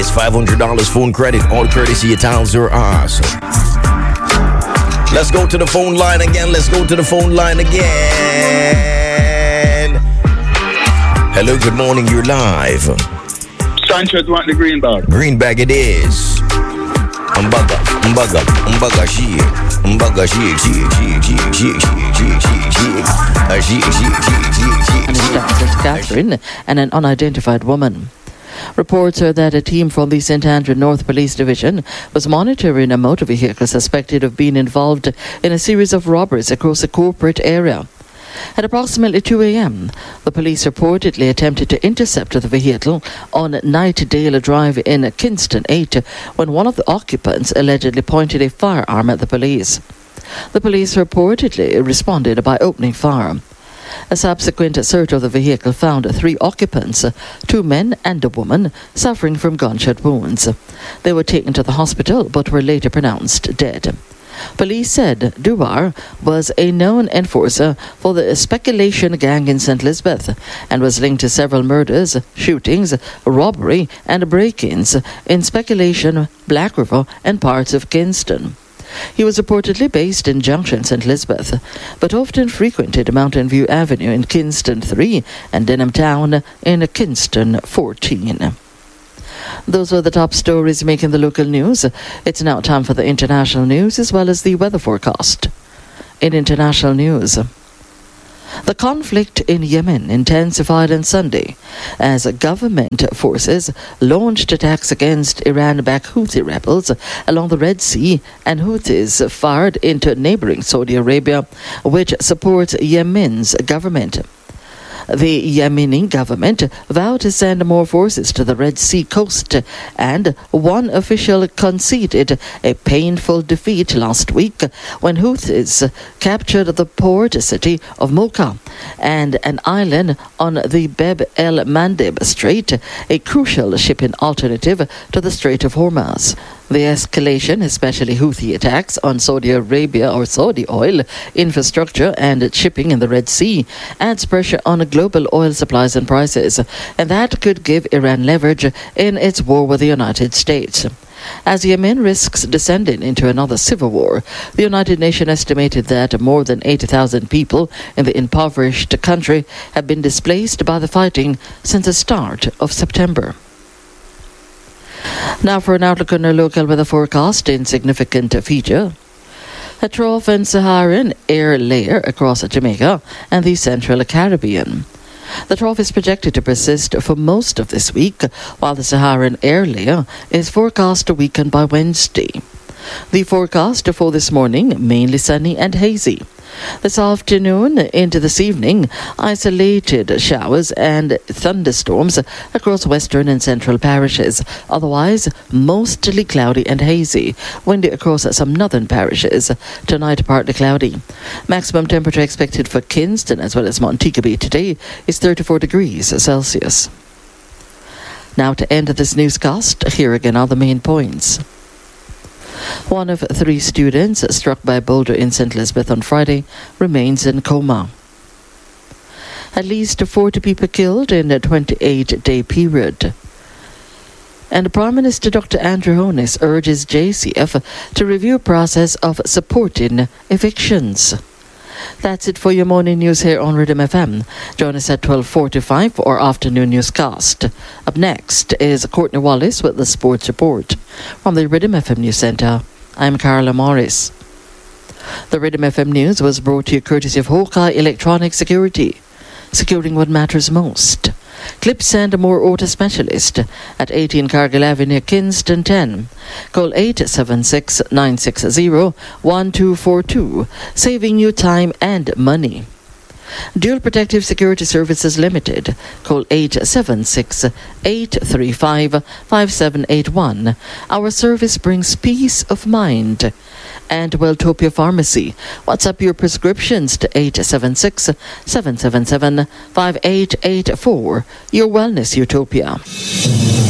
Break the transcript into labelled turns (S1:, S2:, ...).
S1: is $500 phone credit, all courtesy of Towns or Us. Let's go to the phone line again. Hello, good morning. You're live.
S2: Sanchez want the green bag.
S1: Green bag it is. Umbaga, shake. Umbaga, shake.
S3: And it's Dr. Catherine and an unidentified woman. Reports are that a team from the St. Andrew North Police Division was monitoring a motor vehicle suspected of being involved in a series of robberies across the corporate area. At approximately 2 a.m., the police reportedly attempted to intercept the vehicle on Nightdale Drive in Kingston 8 when one of the occupants allegedly pointed a firearm at the police. The police reportedly responded by opening fire. A subsequent search of the vehicle found 3 occupants, 2 men and a woman, suffering from gunshot wounds. They were taken to the hospital but were later pronounced dead. Police said Duvar was a known enforcer for the Speculation Gang in St. Elizabeth and was linked to several murders, shootings, robbery and break-ins in Speculation, Black River and parts of Kingston. He was reportedly based in Junction, St. Elizabeth, but often frequented Mountain View Avenue in Kingston 3 and Denham Town in Kingston 14. Those were the top stories making the local news. It's now time for the international news as well as the weather forecast. In international news, the conflict in Yemen intensified on Sunday as government forces launched attacks against Iran-backed Houthi rebels along the Red Sea, and Houthis fired into neighboring Saudi Arabia, which supports Yemen's government. The Yemeni government vowed to send more forces to the Red Sea coast, and one official conceded a painful defeat last week when Houthis captured the port city of Mocha and an island on the Bab el-Mandeb Strait, a crucial shipping alternative to the Strait of Hormuz. The escalation, especially Houthi attacks on Saudi Arabia or Saudi oil infrastructure and shipping in the Red Sea, adds pressure on global oil supplies and prices, and that could give Iran leverage in its war with the United States. As Yemen risks descending into another civil war, the United Nations estimated that more than 80,000 people in the impoverished country have been displaced by the fighting since the start of September. Now for an outlook on our local weather forecast. Insignificant feature: a trough and Saharan air layer across Jamaica and the Central Caribbean. The trough is projected to persist for most of this week, while the Saharan air layer is forecast to weaken by Wednesday. The forecast for this morning: mainly sunny and hazy. This afternoon into this evening, isolated showers and thunderstorms across western and central parishes. Otherwise, mostly cloudy and hazy. Windy across some northern parishes. Tonight, partly cloudy. Maximum temperature expected for Kingston as well as Montego Bay today is 34 degrees Celsius. Now to end this newscast, here again are the main points. One of 3 students struck by a boulder in St. Elizabeth on Friday remains in coma. At least 40 people killed in a 28-day period. And Prime Minister Dr. Andrew Holness urges JCF to review process of supporting evictions. That's it for your morning news here on Rhythm FM. Join us at 12:45 for our afternoon newscast. Up next is Courtney Wallace with the Sports Report. From the Rhythm FM News Centre, I'm Carla Morris. The Rhythm FM News was brought to you courtesy of Hawkeye Electronic Security, securing what matters most. Clips and More Auto Specialist at 18 Cargill Avenue, Kingston 10. Call 876-960-1242, saving you time and money. Dual Protective Security Services Limited. Call 876-835-5781. Our service brings peace of mind. And Welltopia Pharmacy. WhatsApp your prescriptions to 876-777-5884. Your Wellness Utopia.